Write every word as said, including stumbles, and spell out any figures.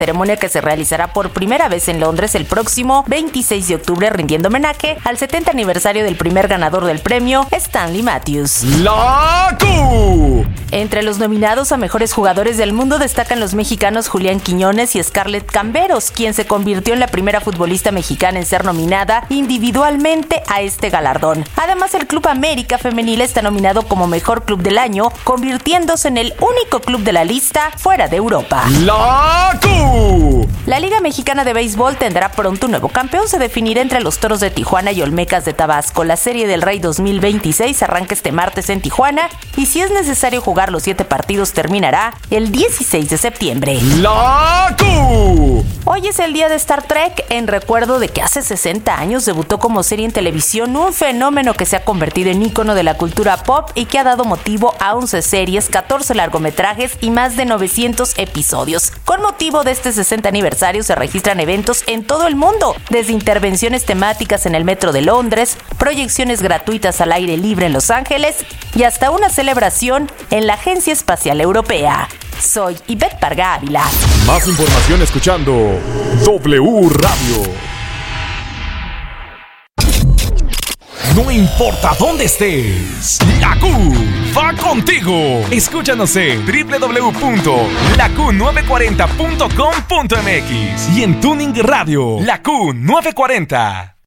ceremonia que se realizará por primera vez en Londres el próximo veintiséis de octubre, rindiendo homenaje al setenta aniversario del primer ganador del premio, Stanley Matthews. La Q. Entre los nominados a mejores jugadores del mundo destacan los mexicanos Julián Quiñones y Scarlett Camberos, quien se convirtió en la primera futbolista mexicana en ser nominada individualmente a este galardón. Además, el Club América Femenil está nominado como mejor club del año, convirtiéndose en el único club de la lista fuera de Europa. La Q. La Liga Mexicana de Béisbol tendrá pronto un nuevo campeón. Se definirá entre los Toros de Tijuana y Olmecas de Tabasco. La Serie del Rey dos mil veintiséis arranca este martes en Tijuana y si es necesario jugar los siete partidos terminará el dieciséis de septiembre. La Q. Hoy es el día de Star Trek, en recuerdo de que hace sesenta años debutó como serie en televisión, un fenómeno que se ha convertido en ícono de la cultura pop y que ha dado motivo a once series, catorce largometrajes y más de novecientos episodios. Con motivo de este sesenta aniversario se registran eventos en todo el mundo, desde intervenciones temáticas en el metro de Londres, proyecciones gratuitas al aire libre en Los Ángeles y hasta una celebración en la Agencia Espacial Europea. Soy Ivette Parga Ávila. Más información escuchando W Radio. No importa dónde estés, la Q va contigo. Escúchanos en doble u doble u doble u punto la q nueve cuarenta punto com punto m x y en Tuning Radio, la Q nueve cuarenta.